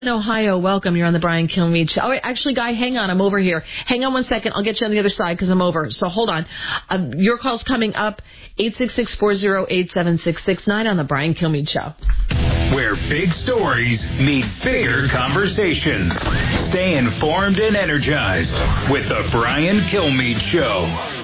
In Ohio, welcome. You're on the Brian Kilmeade Show. Oh, actually, Guy, hang on. I'm over here. Hang on one second. I'll get you on the other side because I'm over. So hold on. Your call's coming up. 866-408-7669 on the Brian Kilmeade Show. Where big stories meet bigger conversations. Stay informed and energized with the Brian Kilmeade Show.